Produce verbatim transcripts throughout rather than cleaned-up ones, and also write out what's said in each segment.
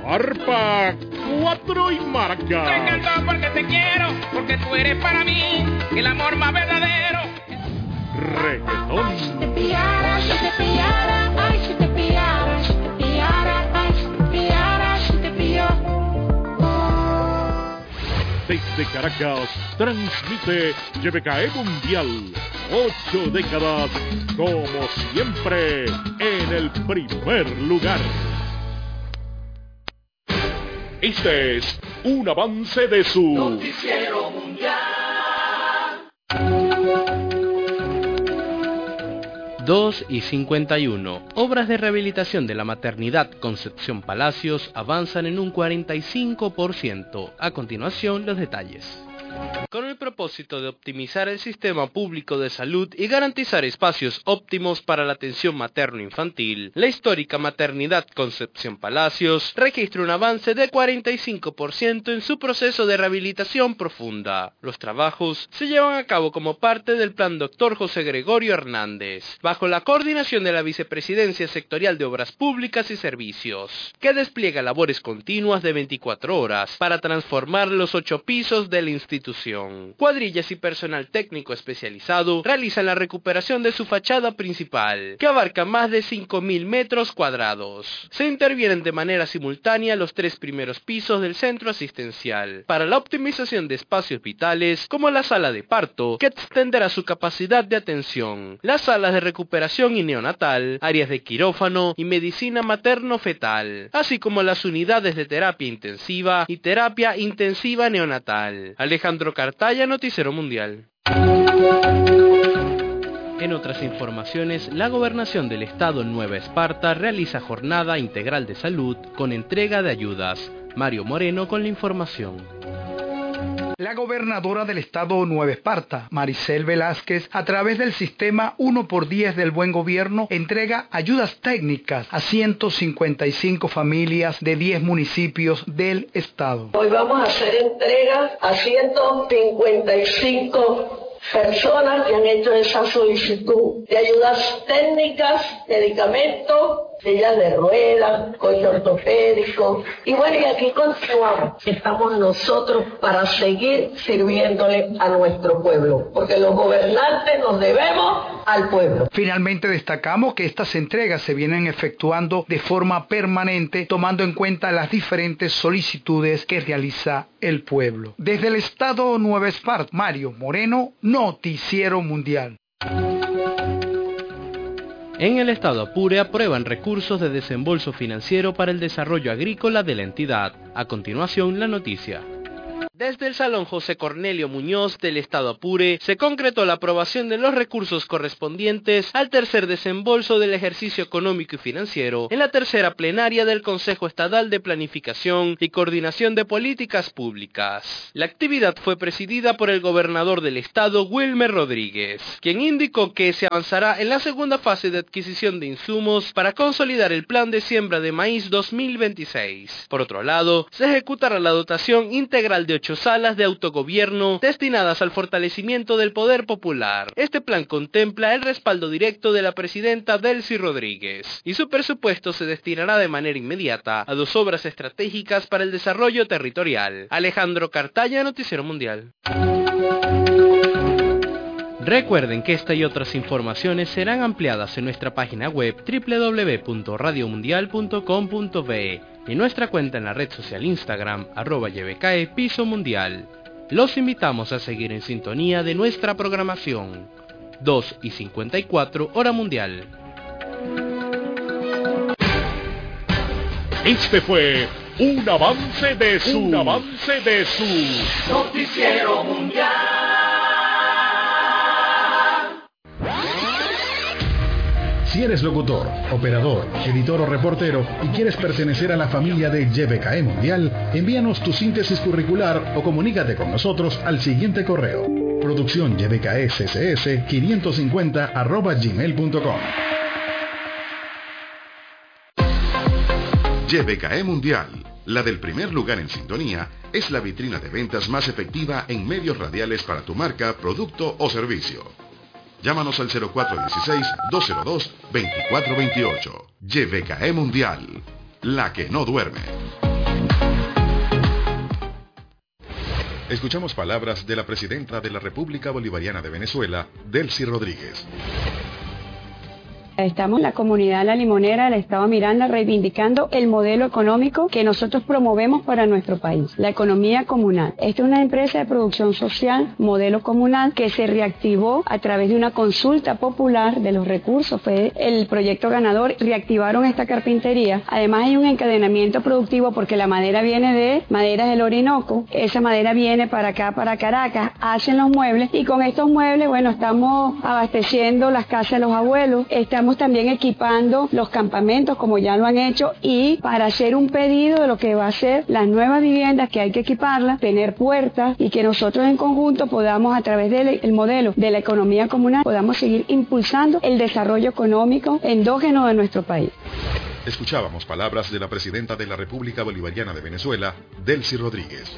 Arpa cuatro y marca. Te encantó porque te quiero, porque tú eres para mí el amor más verdadero. Reggaetón. Ay, si te pillara, si te pillara, ay, si te pillara, si te pillara, ay, si te pillara, si te pilló. Desde Caracas transmite Y B K E Mundial. Ocho décadas, como siempre, en el primer lugar. Este es un avance de su Noticiero Mundial. dos y cincuenta y uno. Obras de rehabilitación de la maternidad Concepción Palacios avanzan en un cuarenta y cinco por ciento. A continuación, los detalles. Con el propósito de optimizar el sistema público de salud y garantizar espacios óptimos para la atención materno-infantil, la histórica maternidad Concepción Palacios registra un avance de cuarenta y cinco por ciento en su proceso de rehabilitación profunda. Los trabajos se llevan a cabo como parte del Plan Doctor José Gregorio Hernández, bajo la coordinación de la Vicepresidencia Sectorial de Obras Públicas y Servicios, que despliega labores continuas de veinticuatro horas para transformar los ocho pisos de la institución. Cuadrillas y personal técnico especializado realizan la recuperación de su fachada principal, que abarca más de cinco mil metros cuadrados. Se intervienen de manera simultánea los tres primeros pisos del centro asistencial, para la optimización de espacios vitales como la sala de parto, que extenderá su capacidad de atención, las salas de recuperación y neonatal, áreas de quirófano y medicina materno-fetal, así como las unidades de terapia intensiva y terapia intensiva neonatal. Alejandro Cartaya, Noticiero Mundial. En otras informaciones, la Gobernación del Estado Nueva Esparta realiza jornada integral de salud con entrega de ayudas. Mario Moreno con la información. La gobernadora del estado Nueva Esparta, Maricel Velázquez, a través del sistema uno por diez del Buen Gobierno, entrega ayudas técnicas a ciento cincuenta y cinco familias de diez municipios del estado. Hoy vamos a hacer entregas a ciento cincuenta y cinco personas que han hecho esa solicitud de ayudas técnicas, medicamentos, sillas de ruedas, coche ortopédico. Y bueno, y aquí continuamos. Estamos nosotros para seguir sirviéndole a nuestro pueblo, porque los gobernantes nos debemos al pueblo. Finalmente destacamos que estas entregas se vienen efectuando de forma permanente, tomando en cuenta las diferentes solicitudes que realiza el pueblo. Desde el estado Nueva Esparta, Mario Moreno, Noticiero Mundial. En el estado Apure aprueban recursos de desembolso financiero para el desarrollo agrícola de la entidad. A continuación, la noticia. Desde el Salón José Cornelio Muñoz del Estado Apure se concretó la aprobación de los recursos correspondientes al tercer desembolso del ejercicio económico y financiero en la tercera plenaria del Consejo Estatal de Planificación y Coordinación de Políticas Públicas. La actividad fue presidida por el gobernador del estado, Wilmer Rodríguez, quien indicó que se avanzará en la segunda fase de adquisición de insumos para consolidar el plan de siembra de maíz dos mil veintiséis. Por otro lado, se ejecutará la dotación integral de ocho salas de autogobierno destinadas al fortalecimiento del poder popular. Este plan contempla el respaldo directo de la presidenta Delcy Rodríguez y su presupuesto se destinará de manera inmediata a dos obras estratégicas para el desarrollo territorial. Alejandro Cartaya, Noticiero Mundial. Recuerden que esta y otras informaciones serán ampliadas en nuestra página web doble u doble u doble u punto radio mundial punto com punto be y en nuestra cuenta en la red social Instagram, arroba Y B K E Piso Mundial. Los invitamos a seguir en sintonía de nuestra programación. dos y cincuenta y cuatro, hora mundial. Este fue un avance de su, un avance de su Noticiero Mundial. Si eres locutor, operador, editor o reportero y quieres pertenecer a la familia de Y B K E Mundial, envíanos tu síntesis curricular o comunícate con nosotros al siguiente correo: producción y b k e c c s quinientos cincuenta arroba gmail punto com. Y B K E Mundial, la del primer lugar en sintonía, es la vitrina de ventas más efectiva en medios radiales para tu marca, producto o servicio. Llámanos al cero cuatro uno seis, dos cero dos, dos cuatro dos ocho. Y B K E Mundial, la que no duerme. Escuchamos palabras de la presidenta de la República Bolivariana de Venezuela, Delcy Rodríguez. Estamos en la comunidad La Limonera del Estado Miranda reivindicando el modelo económico que nosotros promovemos para nuestro país, la economía comunal. Esta es una empresa de producción social, modelo comunal, que se reactivó a través de una consulta popular de los recursos. Fue el proyecto ganador, reactivaron esta carpintería. Además hay un encadenamiento productivo porque la madera viene de Maderas del Orinoco, esa madera viene para acá, para Caracas, hacen los muebles y con estos muebles, bueno, estamos abasteciendo las casas de los abuelos, estamos Estamos también equipando los campamentos como ya lo han hecho y para hacer un pedido de lo que va a ser las nuevas viviendas que hay que equiparlas, tener puertas y que nosotros en conjunto podamos a través del modelo de la economía comunal podamos seguir impulsando el desarrollo económico endógeno de nuestro país. Escuchábamos palabras de la presidenta de la República Bolivariana de Venezuela, Delcy Rodríguez.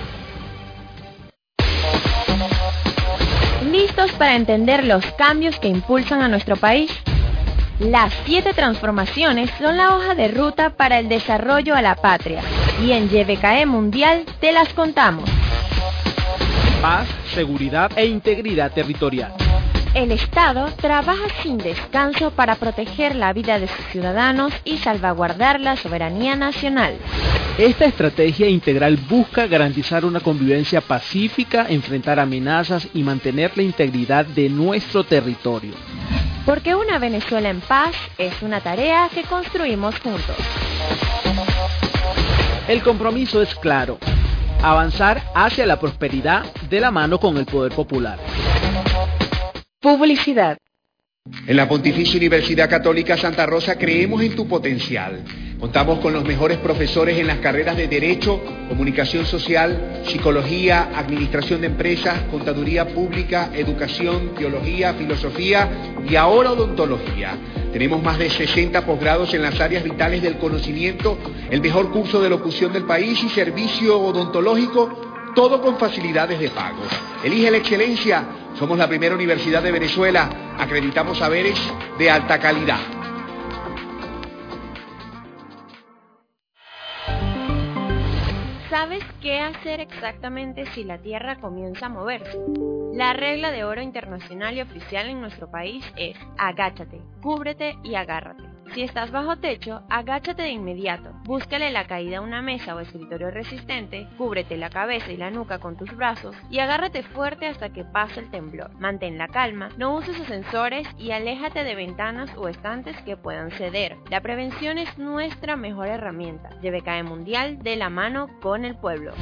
¿Listos para entender los cambios que impulsan a nuestro país? Las siete transformaciones son la hoja de ruta para el desarrollo a la patria y en Y B K E Mundial te las contamos. Paz, seguridad e integridad territorial. El Estado trabaja sin descanso para proteger la vida de sus ciudadanos y salvaguardar la soberanía nacional. Esta estrategia integral busca garantizar una convivencia pacífica, enfrentar amenazas y mantener la integridad de nuestro territorio. Porque una Venezuela en paz es una tarea que construimos juntos. El compromiso es claro: avanzar hacia la prosperidad de la mano con el poder popular. Publicidad. En la Pontificia Universidad Católica Santa Rosa creemos en tu potencial. Contamos con los mejores profesores en las carreras de Derecho, Comunicación Social, Psicología, Administración de Empresas, Contaduría Pública, Educación, Teología, Filosofía y ahora Odontología. Tenemos más de sesenta posgrados en las áreas vitales del conocimiento, el mejor curso de locución del país y servicio odontológico, todo con facilidades de pago. Elige la excelencia. Somos la primera universidad de Venezuela. Acreditamos saberes de alta calidad. ¿Sabes qué hacer exactamente si la Tierra comienza a moverse? La regla de oro internacional y oficial en nuestro país es agáchate, cúbrete y agárrate. Si estás bajo techo, agáchate de inmediato, búscale la caída a una mesa o escritorio resistente, cúbrete la cabeza y la nuca con tus brazos y agárrate fuerte hasta que pase el temblor. Mantén la calma, no uses ascensores y aléjate de ventanas o estantes que puedan ceder. La prevención es nuestra mejor herramienta. Y B K E Mundial de la mano con el pueblo.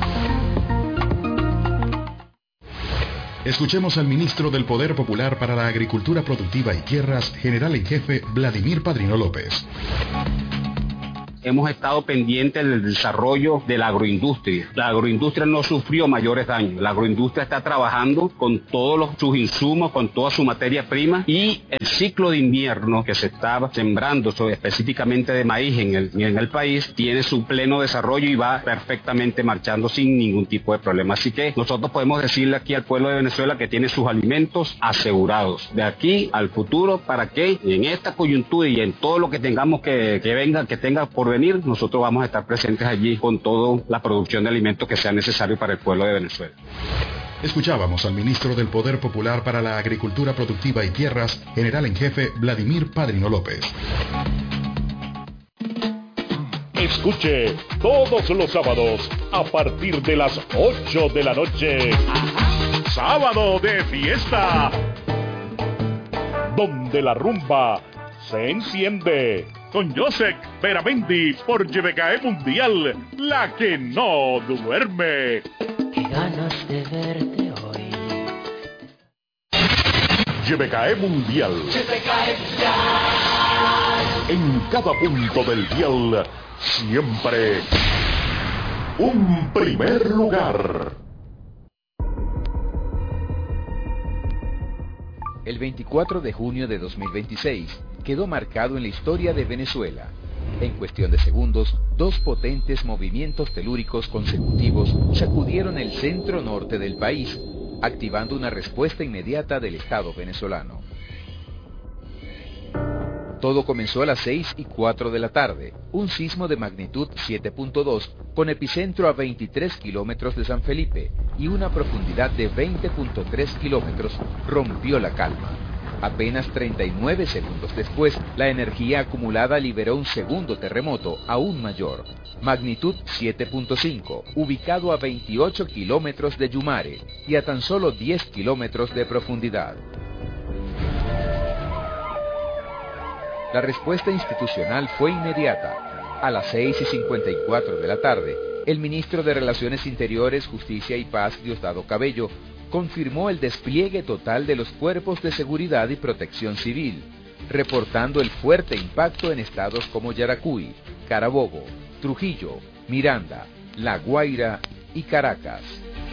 Escuchemos al ministro del Poder Popular para la Agricultura Productiva y Tierras, general en jefe Vladimir Padrino López. Hemos estado pendientes del desarrollo de la agroindustria. La agroindustria no sufrió mayores daños. La agroindustria está trabajando con todos los, sus insumos, con toda su materia prima y el ciclo de invierno que se está sembrando sobre, específicamente de maíz en el, en el país tiene su pleno desarrollo y va perfectamente marchando sin ningún tipo de problema. Así que nosotros podemos decirle aquí al pueblo de Venezuela que tiene sus alimentos asegurados de aquí al futuro para que en esta coyuntura y en todo lo que tengamos que, que venga, que tenga por venir, nosotros vamos a estar presentes allí con toda la producción de alimentos que sea necesario para el pueblo de Venezuela. Escuchábamos al ministro del Poder Popular para la Agricultura Productiva y Tierras, general en jefe Vladimir Padrino López. Escuche todos los sábados a partir de las ocho de la noche. Sábado de fiesta, donde la rumba se enciende. Con Joseph Beramendi por Y B K E Mundial, la que no duerme. Qué ganas de verte hoy. Y B K E Mundial. Y B K E Mundial. En cada punto del dial, siempre un primer lugar. El veinticuatro de junio de dos mil veintiséis quedó marcado en la historia de Venezuela. En cuestión de segundos, dos potentes movimientos telúricos consecutivos sacudieron el centro norte del país, activando una respuesta inmediata del Estado venezolano. Todo comenzó a las seis y cuatro de la tarde. Un sismo de magnitud siete punto dos con epicentro a veintitrés kilómetros de San Felipe y una profundidad de veinte punto tres kilómetros rompió la calma. Apenas treinta y nueve segundos después, la energía acumulada liberó un segundo terremoto aún mayor, magnitud siete punto cinco, ubicado a veintiocho kilómetros de Yumare y a tan solo diez kilómetros de profundidad. La respuesta institucional fue inmediata. A las seis y cincuenta y cuatro de la tarde, el ministro de Relaciones Interiores, Justicia y Paz, Diosdado Cabello, confirmó el despliegue total de los cuerpos de seguridad y protección civil, reportando el fuerte impacto en estados como Yaracuy, Carabobo, Trujillo, Miranda, La Guaira y Caracas.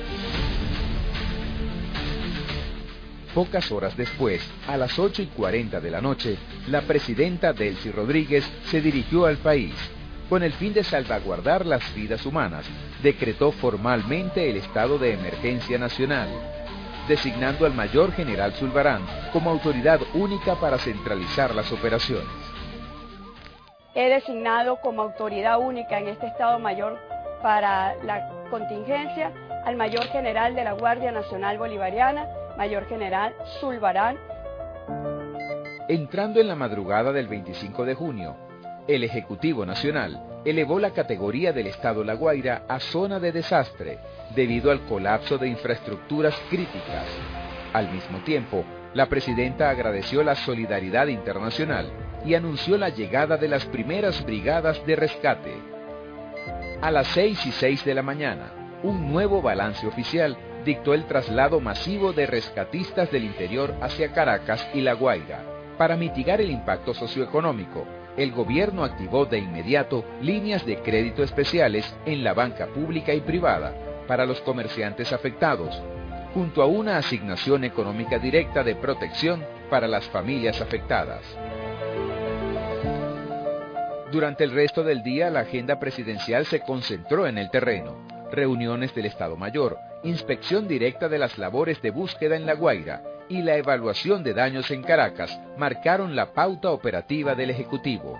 Pocas horas después, a las ocho y cuarenta de la noche, la presidenta Delcy Rodríguez se dirigió al país. Con el fin de salvaguardar las vidas humanas, decretó formalmente el estado de emergencia nacional, designando al mayor general Zulbarán como autoridad única para centralizar las operaciones. He designado como autoridad única en este estado mayor para la contingencia al mayor general de la Guardia Nacional Bolivariana, Mayor General Zulbarán. Entrando en la madrugada del veinticinco de junio, el Ejecutivo Nacional elevó la categoría del Estado La Guaira a zona de desastre debido al colapso de infraestructuras críticas. Al mismo tiempo, la presidenta agradeció la solidaridad internacional y anunció la llegada de las primeras brigadas de rescate. A las seis y seis de la mañana, un nuevo balance oficial dictó el traslado masivo de rescatistas del interior hacia Caracas y La Guaira. Para mitigar el impacto socioeconómico, el gobierno activó de inmediato líneas de crédito especiales en la banca pública y privada para los comerciantes afectados, junto a una asignación económica directa de protección para las familias afectadas. Durante el resto del día, la agenda presidencial se concentró en el terreno. Reuniones del Estado Mayor, inspección directa de las labores de búsqueda en La Guaira y la evaluación de daños en Caracas marcaron la pauta operativa del Ejecutivo.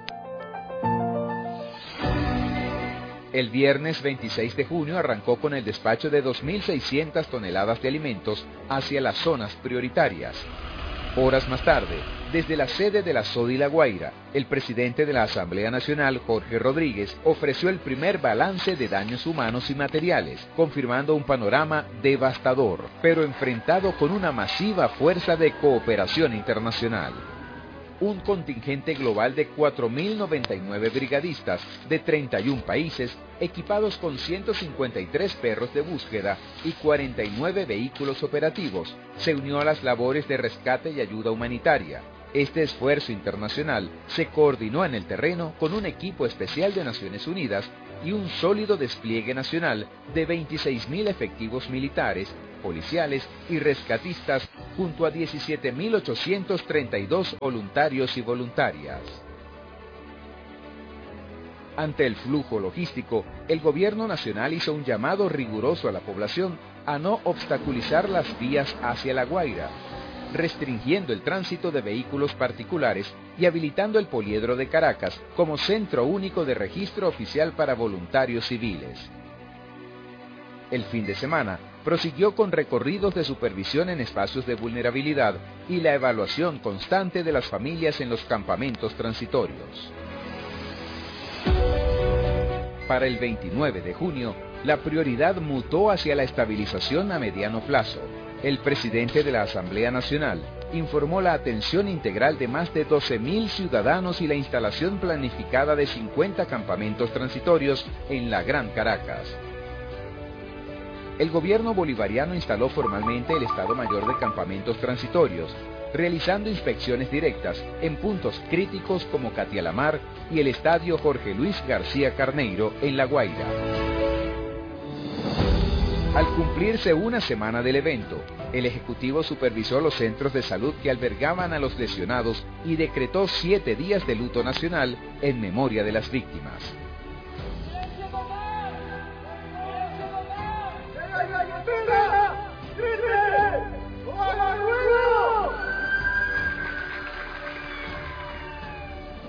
El viernes veintiséis de junio arrancó con el despacho de dos mil seiscientas toneladas de alimentos hacia las zonas prioritarias. Horas más tarde, desde la sede de la SODI La Guaira, el presidente de la Asamblea Nacional, Jorge Rodríguez, ofreció el primer balance de daños humanos y materiales, confirmando un panorama devastador, pero enfrentado con una masiva fuerza de cooperación internacional. Un contingente global de cuatro mil noventa y nueve brigadistas de treinta y un países, equipados con ciento cincuenta y tres perros de búsqueda y cuarenta y nueve vehículos operativos, se unió a las labores de rescate y ayuda humanitaria. Este esfuerzo internacional se coordinó en el terreno con un equipo especial de Naciones Unidas y un sólido despliegue nacional de veintiséis mil efectivos militares, policiales y rescatistas junto a diecisiete mil ochocientos treinta y dos voluntarios y voluntarias. Ante el flujo logístico, el gobierno nacional hizo un llamado riguroso a la población a no obstaculizar las vías hacia La Guaira, restringiendo el tránsito de vehículos particulares y habilitando el poliedro de Caracas como centro único de registro oficial para voluntarios civiles. El fin de semana prosiguió con recorridos de supervisión en espacios de vulnerabilidad y la evaluación constante de las familias en los campamentos transitorios. Para el veintinueve de junio, la prioridad mutó hacia la estabilización a mediano plazo. El presidente de la Asamblea Nacional informó la atención integral de más de doce mil ciudadanos y la instalación planificada de cincuenta campamentos transitorios en la Gran Caracas. El gobierno bolivariano instaló formalmente el Estado Mayor de Campamentos Transitorios, realizando inspecciones directas en puntos críticos como Catialamar y el Estadio Jorge Luis García Carneiro en La Guaira. Al cumplirse una semana del evento, el Ejecutivo supervisó los centros de salud que albergaban a los lesionados y decretó siete días de luto nacional en memoria de las víctimas.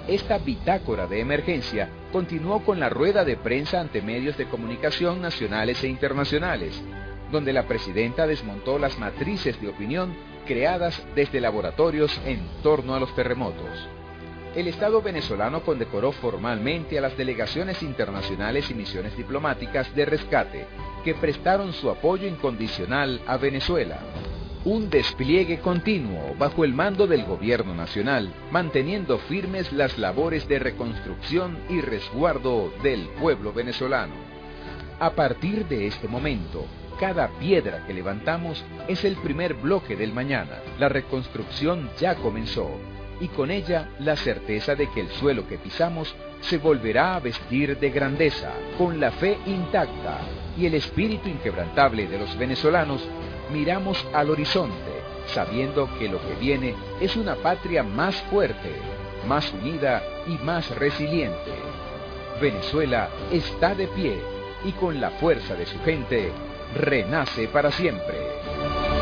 esta bitácora de emergencia continuó con la rueda de prensa ante medios de comunicación nacionales e internacionales, donde la presidenta desmontó las matrices de opinión creadas desde laboratorios en torno a los terremotos. El Estado venezolano condecoró formalmente a las delegaciones internacionales y misiones diplomáticas de rescate que prestaron su apoyo incondicional a Venezuela. Un despliegue continuo bajo el mando del gobierno nacional, manteniendo firmes las labores de reconstrucción y resguardo del pueblo venezolano. A partir de este momento, cada piedra que levantamos es el primer bloque del mañana. La reconstrucción ya comenzó, y con ella la certeza de que el suelo que pisamos se volverá a vestir de grandeza, con la fe intacta y el espíritu inquebrantable de los venezolanos. Miramos al horizonte, sabiendo que lo que viene es una patria más fuerte, más unida y más resiliente. Venezuela está de pie y con la fuerza de su gente renace para siempre.